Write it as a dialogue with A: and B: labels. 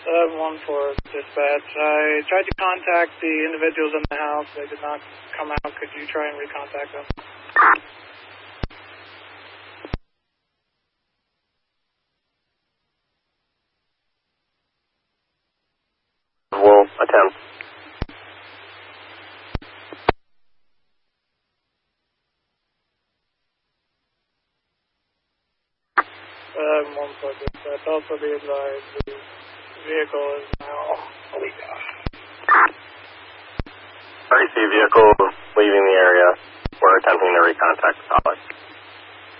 A: One for dispatch. I tried to contact the individuals in the house. They did not come out. Could you try and recontact them?
B: We'll attempt.
A: One for dispatch. Also be advised, the vehicle is now... Oh,
B: REC vehicle leaving the area. We're attempting to recontact the solid.